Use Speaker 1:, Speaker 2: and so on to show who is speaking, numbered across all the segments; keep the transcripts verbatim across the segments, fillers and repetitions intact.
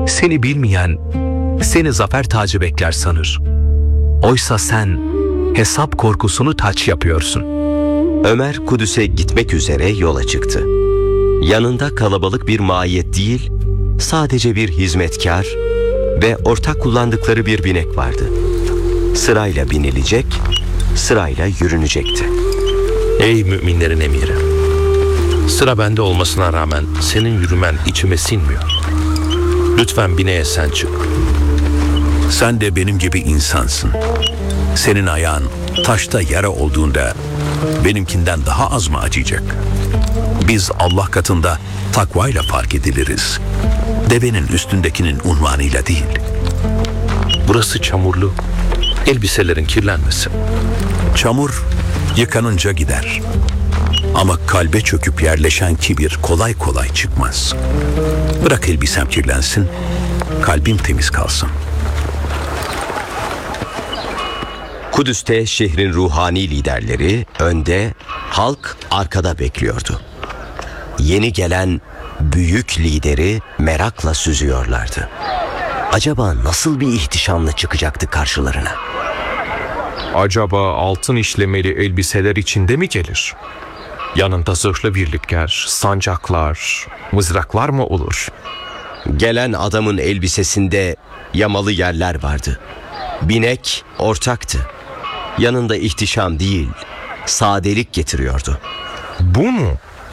Speaker 1: Seni bilmeyen, seni zafer tacı bekler sanır. Oysa sen hesap korkusunu taç yapıyorsun.
Speaker 2: Ömer Kudüs'e gitmek üzere yola çıktı. Yanında kalabalık bir maiyet değil, sadece bir hizmetkar ve ortak kullandıkları bir binek vardı. Sırayla binilecek, sırayla yürünecekti.
Speaker 3: Ey müminlerin emiri! Sıra bende olmasına rağmen senin yürümen içime sinmiyor. Lütfen bineğe sen çık.
Speaker 4: Sen de benim gibi insansın. Senin ayağın taşta yara olduğunda benimkinden daha az mı acıyacak? Biz Allah katında takvayla fark ediliriz. Devenin üstündekinin unvanıyla değil.
Speaker 3: Burası çamurlu. Elbiselerin kirlenmesin.
Speaker 4: Çamur yıkanınca gider. Ama kalbe çöküp yerleşen kibir kolay kolay çıkmaz. Bırak elbisem kirlensin, kalbim temiz kalsın.
Speaker 2: Kudüs'te şehrin ruhani liderleri önde, halk arkada bekliyordu. Yeni gelen büyük lideri merakla süzüyorlardı. Acaba nasıl bir ihtişamla çıkacaktı karşılarına?
Speaker 5: Acaba altın işlemeli elbiseler içinde mi gelir? Yanında zırhlı birlikler, sancaklar, mızraklar mı olur?
Speaker 2: Gelen adamın elbisesinde yamalı yerler vardı. Binek ortaktı. Yanında ihtişam değil, sadelik getiriyordu.
Speaker 5: Bu mu?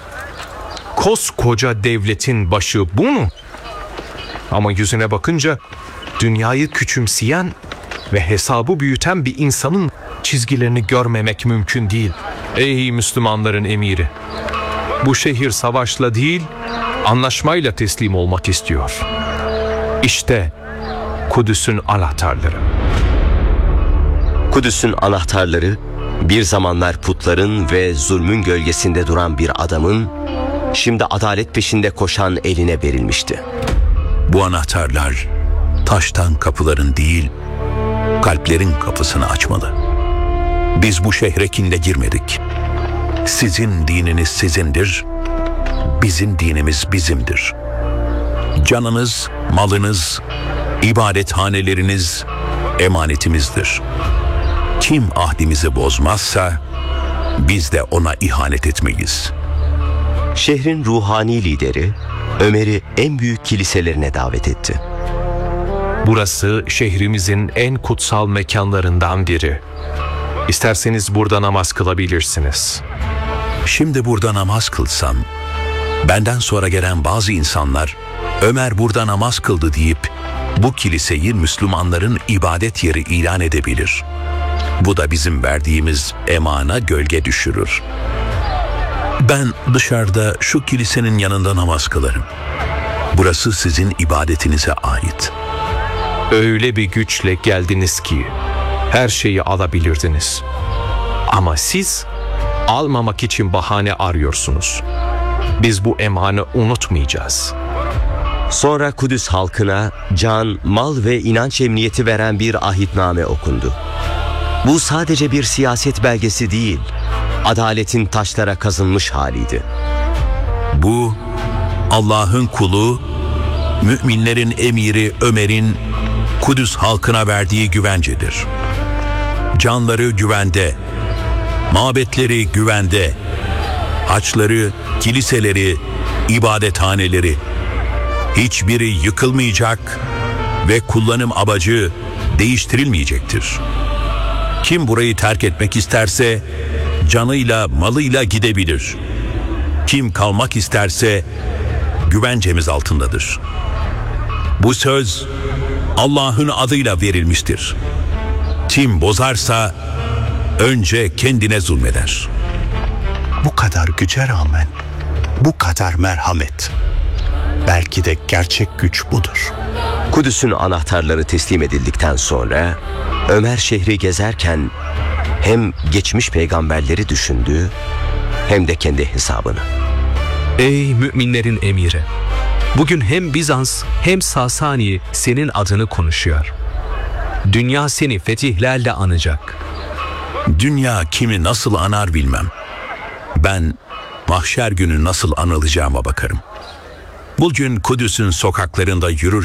Speaker 5: Koskoca devletin başı bu mu? Ama yüzüne bakınca dünyayı küçümseyen ve hesabı büyüten bir insanın çizgilerini görmemek mümkün değil. Ey Müslümanların emiri! Bu şehir savaşla değil, anlaşmayla teslim olmak istiyor. İşte Kudüs'ün anahtarları.
Speaker 2: Kudüs'ün anahtarları bir zamanlar putların ve zulmün gölgesinde duran bir adamın şimdi adalet peşinde koşan eline verilmişti.
Speaker 4: Bu anahtarlar taştan kapıların değil, kalplerin kapısını açmalı. Biz bu şehre kinle girmedik. Sizin dininiz sizindir, bizim dinimiz bizimdir. Canınız, malınız, ibadethaneleriniz emanetimizdir. Kim ahdimizi bozmazsa biz de ona ihanet etmeyiz.
Speaker 2: Şehrin ruhani lideri Ömer'i en büyük kiliselerine davet etti.
Speaker 5: Burası şehrimizin en kutsal mekanlarından biri. İsterseniz burada namaz kılabilirsiniz.
Speaker 4: Şimdi burada namaz kılsam, benden sonra gelen bazı insanlar Ömer burada namaz kıldı deyip bu kiliseyi Müslümanların ibadet yeri ilan edebilir. Bu da bizim verdiğimiz emana gölge düşürür. Ben dışarıda şu kilisenin yanında namaz kılarım. Burası sizin ibadetinize ait.
Speaker 5: Öyle bir güçle geldiniz ki her şeyi alabilirdiniz. Ama siz almamak için bahane arıyorsunuz. Biz bu emanı unutmayacağız.
Speaker 2: Sonra Kudüs halkına can, mal ve inanç emniyeti veren bir ahitname okundu. Bu sadece bir siyaset belgesi değil, adaletin taşlara kazınmış haliydi.
Speaker 4: Bu Allah'ın kulu, müminlerin emiri Ömer'in Kudüs halkına verdiği güvencedir. Canları güvende, mabetleri güvende, haçları, kiliseleri, ibadethaneleri, hiçbiri yıkılmayacak ve kullanım amacı değiştirilmeyecektir. Kim burayı terk etmek isterse canıyla, malıyla gidebilir. Kim kalmak isterse güvencemiz altındadır. Bu söz Allah'ın adıyla verilmiştir. Kim bozarsa önce kendine zulmeder.
Speaker 6: Bu kadar güce rağmen bu kadar merhamet. Belki de gerçek güç budur.
Speaker 2: Kudüs'ün anahtarları teslim edildikten sonra Ömer şehri gezerken hem geçmiş peygamberleri düşündü hem de kendi hesabını.
Speaker 1: Ey müminlerin emiri! Bugün hem Bizans hem Sasani senin adını konuşuyor. Dünya seni fetihlerle anacak.
Speaker 4: Dünya kimi nasıl anar bilmem. Ben mahşer günü nasıl anılacağıma bakarım. Bugün Kudüs'ün sokaklarında yürür